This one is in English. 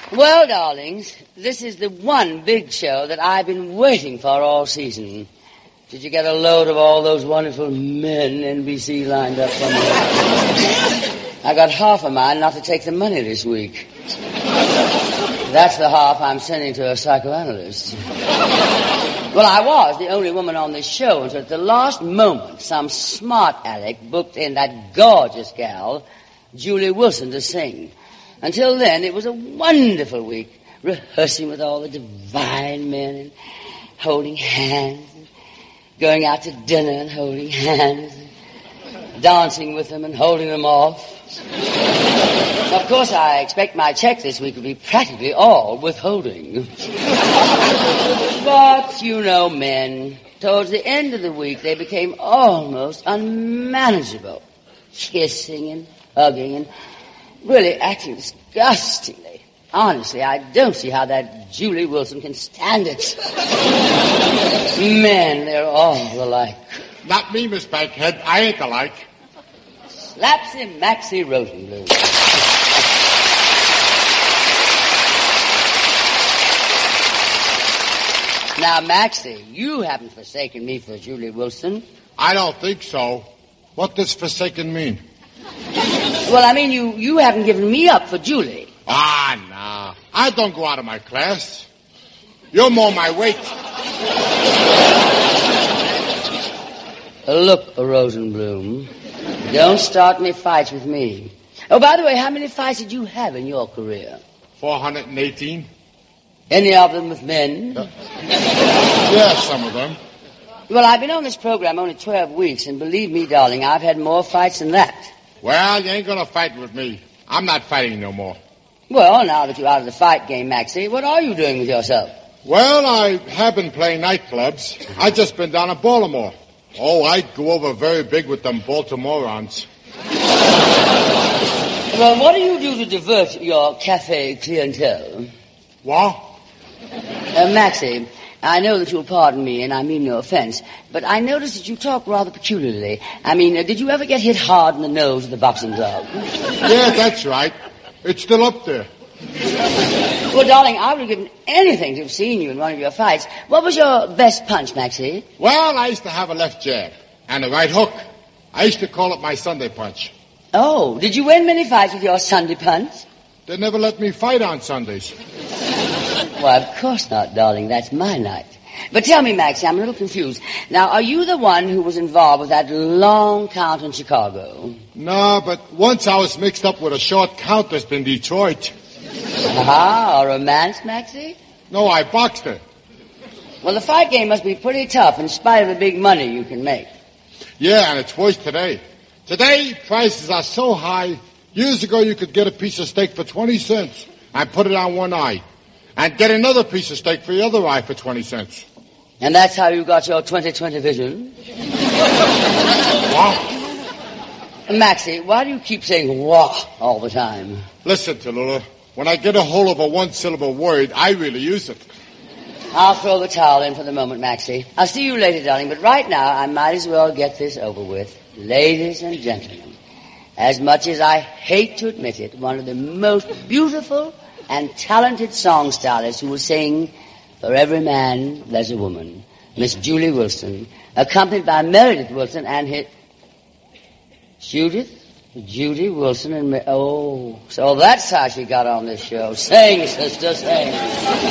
Well, darlings, this is the one big show that I've been waiting for all season. Did you get a load of all those wonderful men NBC lined up for me? I got half of mine not to take the money this week. That's the half I'm sending to a psychoanalyst. Well, I was the only woman on this show until at the last moment some smart aleck booked in that gorgeous gal, Julie Wilson, to sing. Until then, it was a wonderful week, rehearsing with all the divine men and holding hands, and going out to dinner and holding hands, and dancing with them and holding them off. Of course, I expect my check this week will be practically all withholding. But, you know, men, towards the end of the week, they became almost unmanageable, kissing and hugging and really acting disgustingly. Honestly, I don't see how that Julie Wilson can stand it. Men, they're all alike. Not me, Miss Bankhead. I ain't alike. Slapsy Maxie Rosenblum. Now, Maxie, you haven't forsaken me for Julie Wilson. I don't think so. What does forsaken mean? Well, I mean, you haven't given me up for Julie. Ah, no. I don't go out of my class. You're more my weight. Look, Rosenblum, don't start any fights with me. Oh, by the way, how many fights did you have in your career? 418. Any of them with men? Yeah, some of them. Well, I've been on this program only 12 weeks, and believe me, darling, I've had more fights than that. Well, you ain't gonna fight with me. I'm not fighting no more. Well, now that you're out of the fight game, Maxie, what are you doing with yourself? Well, I have been playing nightclubs. I just been down at Baltimore. Oh, I'd go over very big with them Baltimoreans. Well, what do you do to divert your cafe clientele? What? Maxie, I know that you'll pardon me, and I mean no offense, but I noticed that you talk rather peculiarly. I mean, did you ever get hit hard in the nose at the boxing club? Yeah, that's right. It's still up there. Well, darling, I would have given anything to have seen you in one of your fights. What was your best punch, Maxie? Well, I used to have a left jab and a right hook. I used to call it my Sunday punch. Oh, did you win many fights with your Sunday punch? They never let me fight on Sundays. Well, of course not, darling. That's my night. But tell me, Maxie, I'm a little confused. Now, are you the one who was involved with that long count in Chicago? No, but once I was mixed up with a short countess in Detroit. Ah, a romance, Maxie? No, I boxed her. Well, the fight game must be pretty tough in spite of the big money you can make. Yeah, and it's worse today. Today, prices are so high. Years ago, you could get a piece of steak for 20 cents and put it on one eye. And get another piece of steak for the other eye for 20 cents. And that's how you got your 20/20 vision? What? Maxie, why do you keep saying wah all the time? Listen, Tallulah. When I get a hold of a one-syllable word, I really use it. I'll throw the towel in for the moment, Maxie. I'll see you later, darling, but right now I might as well get this over with. Ladies and gentlemen, as much as I hate to admit it, one of the most beautiful and talented song stylists who will sing For Every Man There's a Woman, Miss Julie Wilson, accompanied by Meredith Wilson and his... Judy Wilson and... Oh, so that's how she got on this show. Sing, sister, sing.